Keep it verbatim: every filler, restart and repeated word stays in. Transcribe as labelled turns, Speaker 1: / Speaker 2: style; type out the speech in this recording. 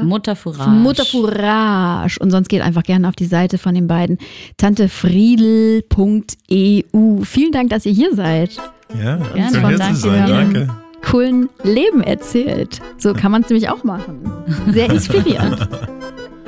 Speaker 1: Mutterfourage.
Speaker 2: Mutterfourage. Und sonst geht einfach gerne auf die Seite von den beiden. tantefriedel punkt e u. Vielen Dank, dass ihr hier seid.
Speaker 3: Ja,
Speaker 1: Gerne.
Speaker 3: schön hier zu sein. Danke.
Speaker 2: Coolen Leben erzählt. So kann man es nämlich auch machen. Sehr inspirierend.